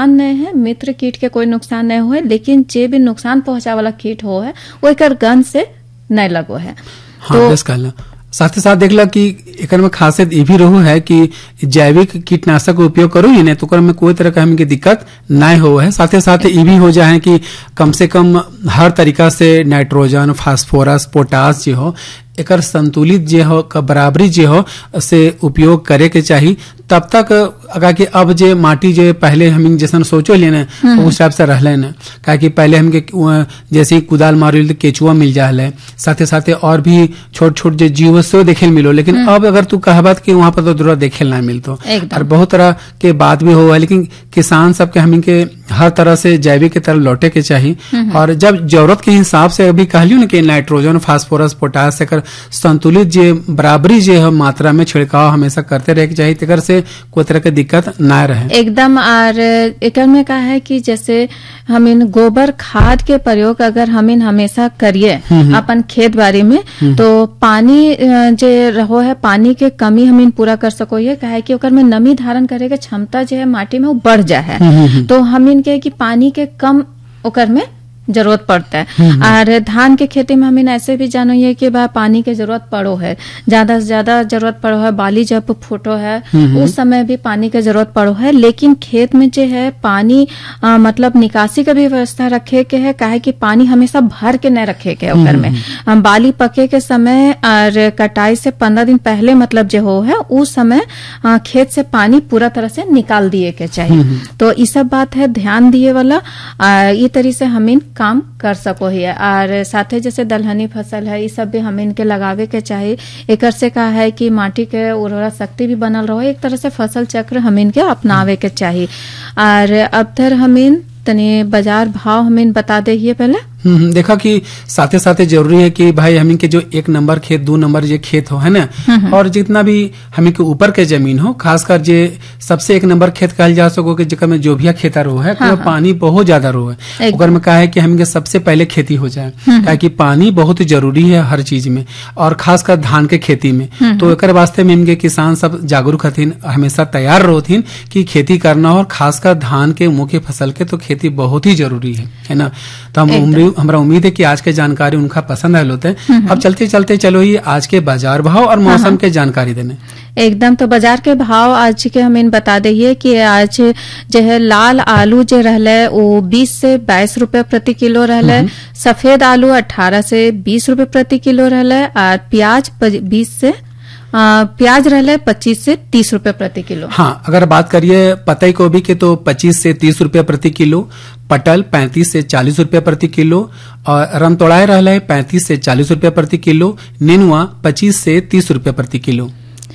नुकसान नहीं है, मित्र कीट के कोई नुकसान नहीं हुए, लेकिन जे भी नुकसान पहुंचा वाला कीट हो है वो एकर गंध से नहीं लगो है। हाँ, तो साथ ही साथ देखला कि एकर में खासियत ये भी रहू है कि जैविक कीटनाशक का उपयोग करो ही नहीं तो में कोई तरह का हमके दिक्कत नहीं हो है। साथ ही साथ ये भी हो जाए कि कम से कम हर तरीका से नाइट्रोजन, फास्फोरस, पोटास जो हो एकर संतुलित जो हो बराबरी जो हो से उपयोग करे के चाहिए। तब तक अगर कि अब जे माटी जो पहले हम जैसन सोचो लेने उस हिसाब से रहले न, क्या कि पहले हमके जैसे कुदाल मारो तो केचुआ मिल जाए, साथ ही साथ और भी छोट छोट जो जीव से देखे मिलो, लेकिन अब अगर तू कहबत कि वहां पर तो दूर देखे ना मिलतो और बहुत तरह के बात भी हो। लेकिन किसान सबके हमके हर तरह से जैविक की तरफ लौटे के चाहिए और जब जरूरत के हिसाब से अभी कहलियो न कि नाइट्रोजन, फास्फोरस, पोटास एकर संतुलित जे बराबरी जे है मात्रा में छिड़काव हमेशा करते रहे के चाहिए, तेकर से कोई तरह के दिक्कत ना रहे एकदम। और एकर में कहा है कि जैसे हम इन गोबर खाद के प्रयोग अगर हम इन हमेशा करिए अपन खेत बाड़ी में तो पानी जे रहो है पानी के कमी हम इन पूरा कर सको ये कहा है कि ओकर में नमी धारण करे के क्षमता जो है माटी में वो बढ़ जाए है। तो हम इनके कि पानी के कम ओकर में जरूरत पड़ता है। और धान के खेती में हमें ऐसे भी जानो ये कि पानी की जरूरत पड़ो है, ज्यादा से ज्यादा जरूरत पड़ो है, बाली जब फूटो है उस समय भी पानी की जरूरत पड़ो है। लेकिन खेत में जो है पानी मतलब निकासी का भी व्यवस्था रखे के है, काहे कि पानी हमेशा भर के न रखे के ओकर में। बाली पके के समय और कटाई से 15 दिन पहले मतलब जो हो है उस समय खेत से पानी पूरा तरह से निकाल दिए के चाहिए। तो ये सब बात है ध्यान दिए वाला, ये तरह से हम काम कर सको ही है। और साथे जैसे दलहनी फसल है ये सब भी हम इनके लगावे के चाहिए। एक से कहा है कि माटी के उर्वरा शक्ति भी बनल रहो, एक तरह से फसल चक्र हम इनके अपनावे के चाहिए। और अब तक हम इन तने बाजार भाव हम इन बता दे पहले। देखा कि साथे साथे जरूरी है कि भाई हमी के जो 1 नंबर खेत 2 नंबर जो खेत हो है ना, और जितना भी हमी के ऊपर के जमीन हो, खासकर जे सबसे 1 नंबर खेत कहल जा सको कि जेकर में जो भी खेता रो है पानी बहुत ज्यादा रो है, ओकर में कहा है कि हमी के सबसे पहले खेती हो जाए, क्या कि पानी बहुत जरूरी है हर चीज में और खासकर धान के खेती में। तो एक वास्ते में इनके किसान सब जागरूक हथिन, हमेशा तैयार रहथिन कि खेती करना और खासकर धान के मुख्य फसल के तो खेती बहुत ही जरूरी है ना। तो हमारा उम्मीद है कि आज के जानकारी उनका पसंद आयल होते हैं। अब चलते चलते चलो ये आज के बाजार भाव और मौसम के जानकारी देने एकदम। तो बाजार के भाव आज के हम इन बता दे कि आज जो है लाल आलू जो रहले वो 20 से 22 रुपए प्रति किलो रहले, सफेद आलू 18 से 20 रुपए प्रति किलो रहले और प्याज 20 से प्याज रहले 25 से 30 रुपए प्रति किलो। हाँ, अगर बात करिए पतई गोभी के तो 25 से 30 रुपए प्रति किलो, पटल 35 से 40 रुपए प्रति किलो और रमतोड़ाए रहले 35 से 40 रुपए प्रति किलो, नेनुआ 25 से 30 रुपए प्रति किलो।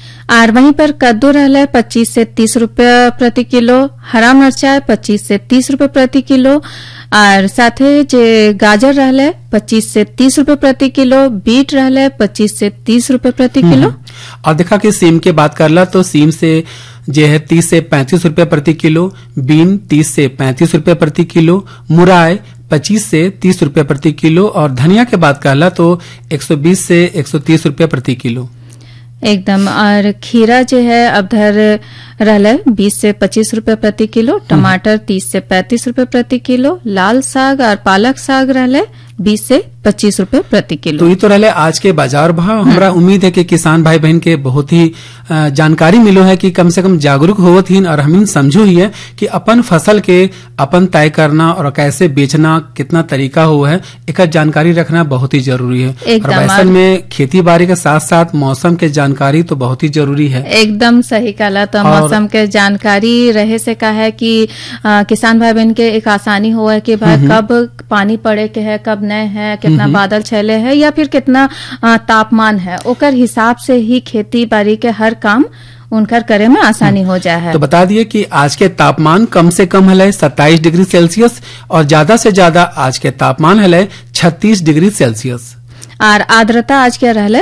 और वहीं पर कद्दू रहले 25 से 30 रुपए प्रति किलो, हरा मिर्चा 25 से 30 रुपए प्रति किलो और साथे जे गाजर रहले 25 से 30 रुपए प्रति किलो, बीट रहले 25 से 30 रुपए प्रति किलो। और देखा कि सीम के बात करला तो सीम से जे है 30 से 35 रुपए प्रति किलो, बीन 30 से 35 रुपए प्रति किलो, मुराय 25 से 30 रुपए प्रति किलो और धनिया के बात करला तो 120 से 130 रुपए प्रति किलो एकदम। और खीरा जो है अब धर रहले 20 से 25 रुपए प्रति किलो, टमाटर 30 से 35 रुपए प्रति किलो, लाल साग और पालक साग रहले 20 से 25 रुपए प्रति किलो। तो ये तो रहले आज के बाजार भाव। हमरा उम्मीद है कि किसान भाई बहन के बहुत ही जानकारी मिलो है कि कम से कम जागरूक होवत ही और हम समझो ही है कि अपन फसल के अपन तय करना और कैसे बेचना कितना तरीका हुआ है एक जानकारी रखना बहुत ही जरूरी है। और वैसे में खेती बाड़ी के साथ साथ मौसम के जानकारी तो बहुत ही जरूरी है। एकदम सही कहा। तो मौसम के जानकारी रहे से कहा है कि किसान भाई बहन के एक आसानी हुआ है कि भाई कब पानी पड़े के है, कब नहीं है, कितना बादल छले है या फिर कितना तापमान है, ओकर हिसाब से ही खेती बाड़ी के हर काम उनकर करे में आसानी हो जाए है। तो बता दिए कि आज के तापमान कम से कम है 27 डिग्री सेल्सियस और ज्यादा से ज्यादा आज के तापमान है 36 डिग्री सेल्सियस और आर्द्रता आज के रहले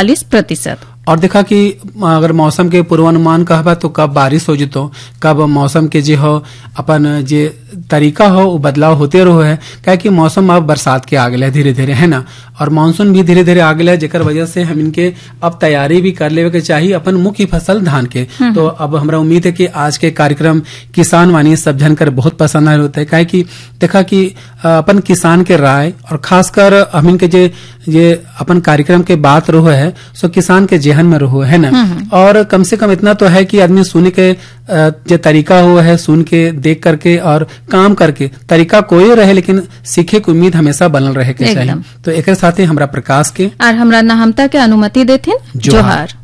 48%। और देखा कि अगर मौसम के पूर्वानुमान कहबा तो कब बारिश हो जतो, कब मौसम के जे हो अपन जे तरीका हो वो बदलाव होते रहो है, क्या कि मौसम अब बरसात के आ गया धीरे धीरे, है ना, और मानसून भी धीरे धीरे आ गया, जेकर वजह से हम इनके अब तैयारी भी कर लेवे के चाहिए अपन मुख्य फसल धान के। तो अब हमरा उम्मीद है कि आज के कार्यक्रम किसान वाणी सब जानकर बहुत पसंद आए होते है, क्या कि देखा कि अपन किसान के राय और खासकर हम इनके जे अपन कार्यक्रम के बात रहो है सो किसान के जेहन में रहो, है ना, और कम से कम इतना तो है कि आदमी सुन के जो तरीका हुआ है सुन के देख करके और काम करके तरीका कोई रहे, लेकिन सीखे की उम्मीद हमेशा बनल रहे के चाहिए। तो एक साथ ही हमरा प्रकाश के और हमरा नाहमता के अनुमति देथिन जोहार।